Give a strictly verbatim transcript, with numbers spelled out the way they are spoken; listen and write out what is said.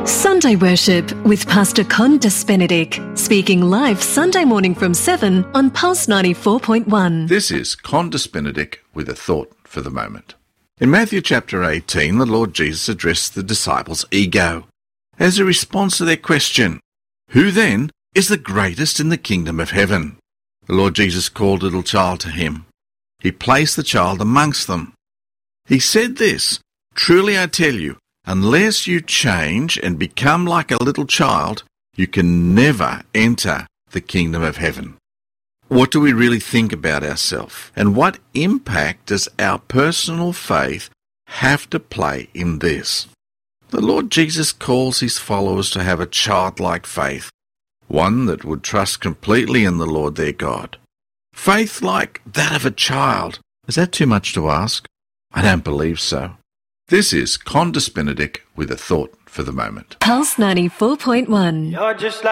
Sunday Worship with Pastor Condis Benedict, speaking live Sunday morning from seven on Pulse ninety-four point one. This is Condis Benedict with a thought for the moment. In Matthew chapter eighteen, the Lord Jesus addressed the disciples' ego as a response to their question, "Who then is the greatest in the kingdom of heaven?" The Lord Jesus called a little child to him. He placed the child amongst them. He said this, "Truly I tell you, unless you change and become like a little child, you can never enter the kingdom of heaven." What do we really think about ourselves? And what impact does our personal faith have to play in this? The Lord Jesus calls his followers to have a childlike faith, one that would trust completely in the Lord their God. Faith like that of a child. Is that too much to ask? I don't believe so. This is Condis Benedict with a thought for the moment. Pulse ninety-four point one. You're just like